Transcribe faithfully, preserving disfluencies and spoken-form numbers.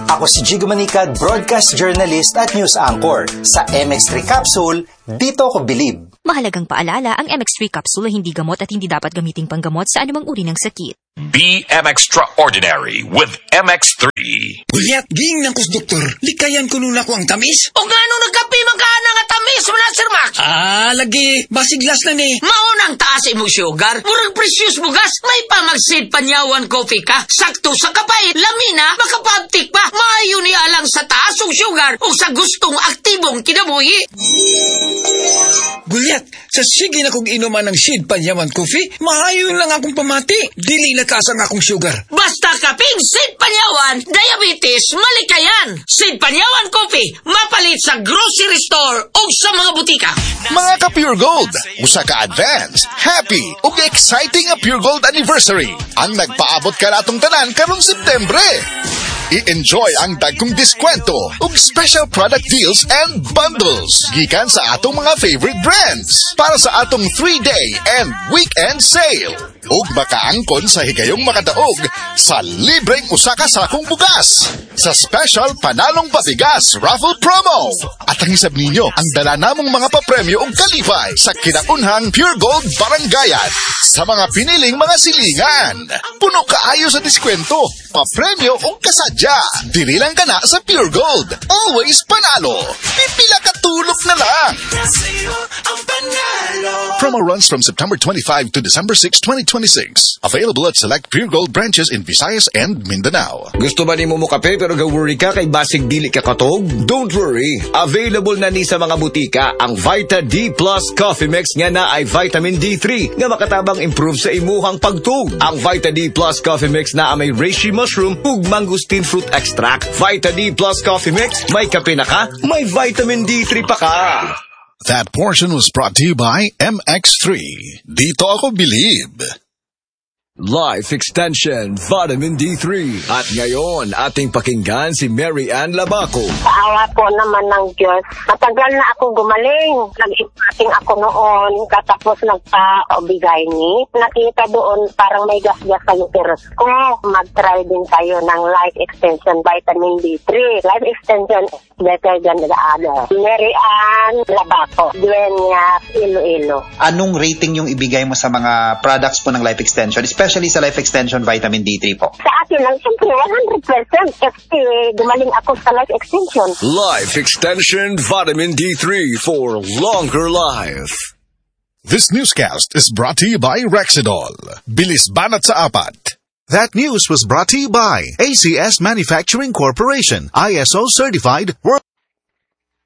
Ako si Jigo Manicad, broadcast journalist at news anchor. Sa M X three Capsule, dito ako bilib. Mahalagang paalala, ang M X three Capsule ay hindi gamot at hindi dapat gamiting panggamot sa anumang uri ng sakit. Be M Extraordinary with M X three. Uliat, ging ng kus, doktor. Likayan ko nung ako ang tamis. O nga nung nagkapi magkana nga tamis mo na, Sir Max? Ah, lagi. Basiglas na ni. Maunang taas mo sugar. Murag precious mo gas. May pamagsid panyawan coffee ka. Sakto sa kapait. Lamina, makapabtik pa. Maayo niya lang sa taas o sugar o sa gustong aktibong kinabuhi. Gulyat, sa sige na kong inuman ng Sid Panyaman Coffee, maayon lang akong pamati. Dili lakasan akong sugar. Basta kaping Sid Panyawan, diabetes, malikayan. Sid Panyawan Coffee, mapalit sa grocery store o sa mga butika. Mga ka-Pure Gold, usa ka advance, happy ug exciting a Pure Gold anniversary ang nagpaabot karatong tanan karong Septembre. I-enjoy ang dagkong diskwento ug special product deals and bundles gikan sa atong mga favorite brands para sa atong three-day and weekend sale. Ug makaangkon sa higayong makadaog sa libreng usa ka sakong bugas sa special Panalong Pabigas raffle promo. At ang isab ninyo ang dala namong mga papremyo ug kalipay sa kinaunhang Pure Gold Barangayan sa mga piniling mga silingan. Puno kaayo sa diskwento, papremyo ug kasadya. Dili lang kana sa Pure Gold. Always panalo. Pipila ka tulog na lang. Promo runs from September twenty-fifth to December sixth, twenty twenty-six. Available at select Pure Gold branches in Visayas and Mindanao. Gusto ba ni mo mo kape pero ga-worry ka kay basig dili ka katog? Don't worry. Available na ni sa mga butika ang Vita D Plus Coffee Mix nga na ay vitamin D three nga makatabang improve sa imuhang pagtug. Ang Vita D Plus Coffee Mix na may reishi mushroom ug mangosteen fruit extract. Vita D Plus Coffee Mix, may kape na ka, may vitamin D three pa ka. That portion was brought to you by M X three. Dito ako bilib. Life Extension Vitamin D three. At ngayon, ating pakinggan si Mary Ann Labaco. Paawa po naman ng Diyos. Matagal na ako gumaling. Nag-ipating ako noon, katapos nagpa-obigay ni. Nakita doon parang may gas-gas sa uterus ko. Mag-try din tayo ng Life Extension Vitamin D three. Life Extension is better than the other. Mary Ann Labaco, Dueñas, Iloilo. Anong rating yung ibigay mo sa mga products po ng Life Extension? Especially sa Life Extension Vitamin D three po. Sa akin lang, siyempre, one hundred percent kasi gumaling ako sa Life Extension. Life Extension Vitamin D three for longer life. This newscast is brought to you by Rexidol. Bilis banat sa apat. That news was brought to you by A C S Manufacturing Corporation, I S O certified world